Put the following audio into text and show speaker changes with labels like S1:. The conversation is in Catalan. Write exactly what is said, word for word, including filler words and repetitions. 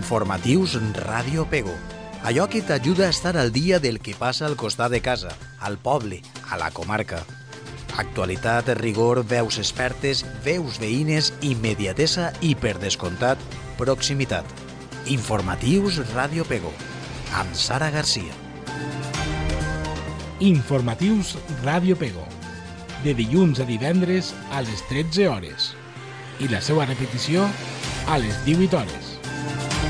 S1: Informatius Ràdio Pego. Allò que t'ajuda a estar al dia del que passa al costat de casa, al poble, a la comarca. Actualitat, rigor, veus expertes, veus veïnes, immediatesa i, per descomptat, proximitat. Informatius Ràdio Pego, amb Sara Garcia.
S2: Informatius Ràdio Pego, de dilluns a divendres a les tretze hores i la seva repetició a les divuit hores.